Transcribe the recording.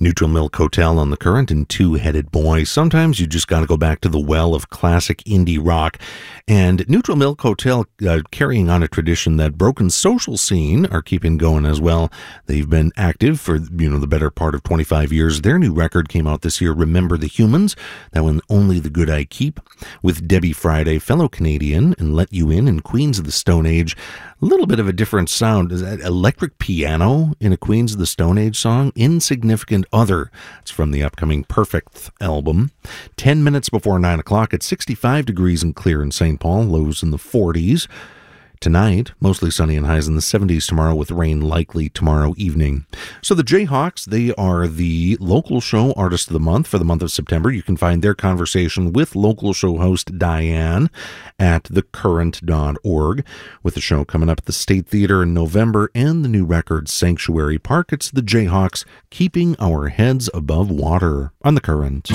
Neutral Milk Hotel on the Current and Two-Headed Boy. Sometimes you just got to go back to the well of classic indie rock. And Neutral Milk Hotel carrying on a tradition that Broken Social Scene are keeping going as well. They've been active for, the better part of 25 years. Their new record came out this year, Remember the Humans. That one, Only the Good I Keep. With Debbie Friday, fellow Canadian, and Let You In, and Queens of the Stone Age. A little bit of a different sound. Is that electric piano in a Queens of the Stone Age song? Insignificant Other. It's from the upcoming Perfect album. 10 minutes before 9 o'clock at 65 degrees and clear in St. Paul. Lows in the 40s. Tonight, mostly sunny and highs in the 70s tomorrow, with rain likely tomorrow evening. So the Jayhawks, they are the local show artist of the month for the month of September. You can find their conversation with local show host Diane at thecurrent.org, with the show coming up at the State Theater in November and the new record Sanctuary Park. It's the Jayhawks, keeping our heads above water on The Current.